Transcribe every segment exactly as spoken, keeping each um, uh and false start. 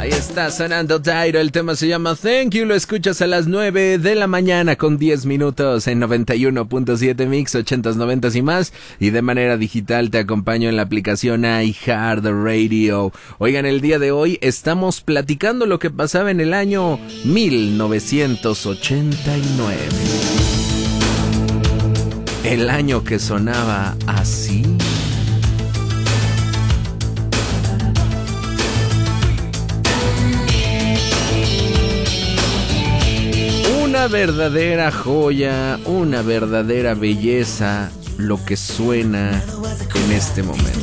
Ahí está sonando Tyro, el tema se llama Thank You, lo escuchas a las nueve de la mañana con diez minutos en noventa y uno punto siete Mix, ochentas, noventas y más, y de manera digital te acompaño en la aplicación iHeartRadio. Oigan, el día de hoy estamos platicando lo que pasaba en el año mil novecientos ochenta y nueve. El año que sonaba así. Una verdadera joya, una verdadera belleza, lo que suena en este momento.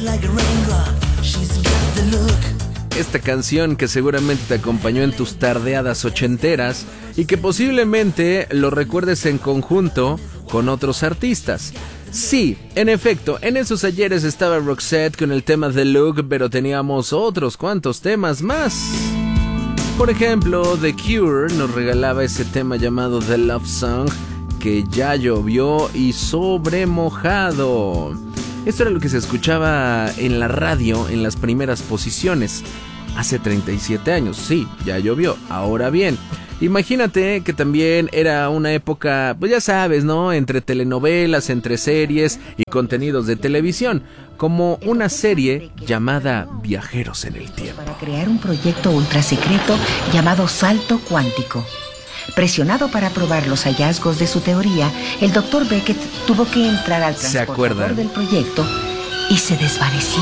Esta canción que seguramente te acompañó en tus tardeadas ochenteras y que posiblemente lo recuerdes en conjunto con otros artistas. Sí, en efecto, en esos ayeres estaba Roxette con el tema The Look, pero teníamos otros cuantos temas más. Por ejemplo, The Cure nos regalaba ese tema llamado The Love Song, que ya llovió y sobre mojado. Esto era lo que se escuchaba en la radio en las primeras posiciones. Hace treinta y siete años, sí, ya llovió. Ahora bien, imagínate que también era una época, pues ya sabes, ¿no? Entre telenovelas, entre series y contenidos de televisión, como una serie llamada Viajeros en el Tiempo. Para crear un proyecto ultra secreto llamado Salto Cuántico. Presionado para probar los hallazgos de su teoría, el doctor Beckett tuvo que entrar al transportador del proyecto y se desvaneció.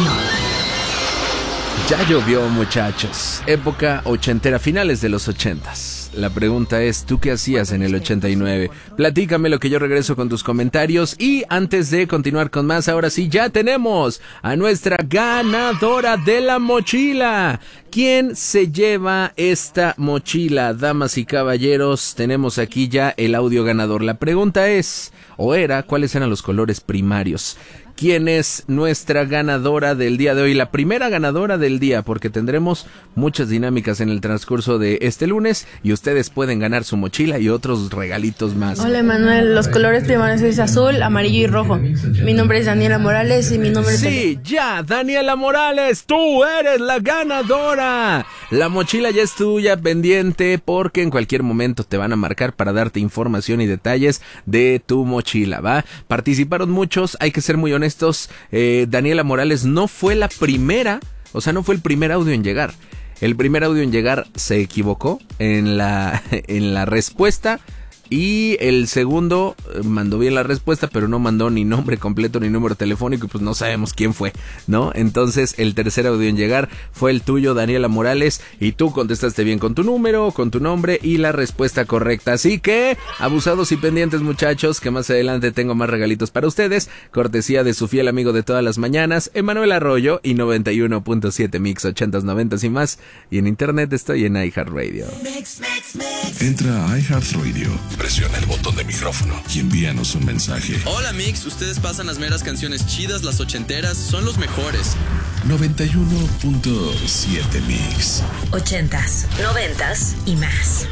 Ya llovió, muchachos. Época ochentera, finales de los ochentas. La pregunta es, ¿tú qué hacías en el ochenta y nueve? Platícame lo que yo regreso con tus comentarios. Y antes de continuar con más, ahora sí, ya tenemos a nuestra ganadora de la mochila. ¿Quién se lleva esta mochila? Damas y caballeros, tenemos aquí ya el audio ganador. La pregunta es, o era, ¿cuáles eran los colores primarios? ¿Quién es nuestra ganadora del día de hoy? La primera ganadora del día, porque tendremos muchas dinámicas en el transcurso de este lunes y ustedes pueden ganar su mochila y otros regalitos más. Hola, Manuel, los colores primarios es azul, amarillo y rojo. Mi nombre es Daniela Morales y mi nombre es... Sí, ya, Daniela Morales, tú eres la ganadora. La mochila ya es tuya, pendiente, porque en cualquier momento te van a marcar para darte información y detalles de tu mochila, ¿va? Participaron muchos, hay que ser muy honestos. Estos, eh, Daniela Morales no fue la primera, o sea, no fue el primer audio en llegar. El primer audio en llegar se equivocó en la, en la respuesta. Y el segundo mandó bien la respuesta, pero no mandó ni nombre completo ni número telefónico, y pues no sabemos quién fue, ¿no? Entonces el tercer audio en llegar fue el tuyo, Daniela Morales, y tú contestaste bien con tu número, con tu nombre y la respuesta correcta. Así que, abusados y pendientes, muchachos, que más adelante tengo más regalitos para ustedes, cortesía de su fiel amigo de todas las mañanas, Emanuel Arroyo, y noventa y uno punto siete Mix, ochentas, noventas y más, y en internet estoy en iHeartRadio. Entra a iHeartRadio, presiona el botón de micrófono y envíanos un mensaje. Hola Mix, ustedes pasan las meras canciones chidas, las ochenteras, son los mejores. noventa y uno punto siete Mix. Ochentas, noventas y más.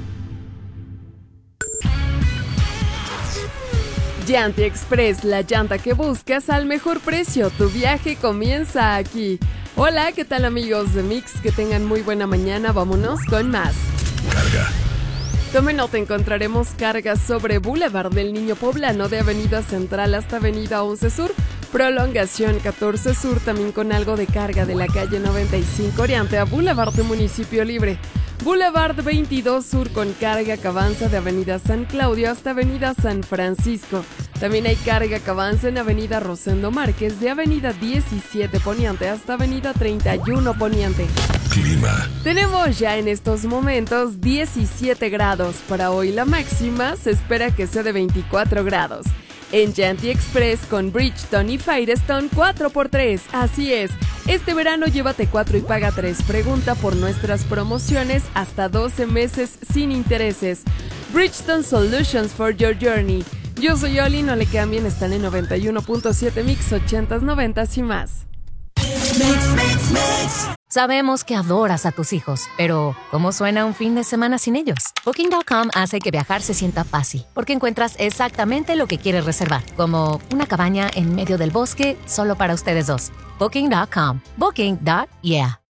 Llanti Express, la llanta que buscas al mejor precio. Tu viaje comienza aquí. Hola, ¿qué tal amigos de Mix? Que tengan muy buena mañana, vámonos con más. Carga. Tome nota, encontraremos cargas sobre Boulevard del Niño Poblano de Avenida Central hasta Avenida once Sur, prolongación catorce Sur, también con algo de carga de la calle noventa y cinco Oriente a Boulevard de Municipio Libre. Boulevard veintidós Sur con carga que avanza de Avenida San Claudio hasta Avenida San Francisco. También hay carga que avanza en Avenida Rosendo Márquez de Avenida diecisiete Poniente hasta Avenida treinta y uno Poniente. Clima. Tenemos ya en estos momentos diecisiete grados. Para hoy la máxima se espera que sea de veinticuatro grados. En Llanti Express con Bridgestone y Firestone cuatro por tres. Así es, este verano llévate cuatro y paga tres. Pregunta por nuestras promociones hasta doce meses sin intereses. Bridgestone Solutions for your journey. Yo soy Oli, no le quedan bien, están en noventa y uno punto siete Mix, ochentas, noventas y más. Mix, mix, mix. Sabemos que adoras a tus hijos, pero ¿cómo suena un fin de semana sin ellos? Booking punto com hace que viajar se sienta fácil, porque encuentras exactamente lo que quieres reservar, como una cabaña en medio del bosque solo para ustedes dos. Booking punto com. Booking. Yeah.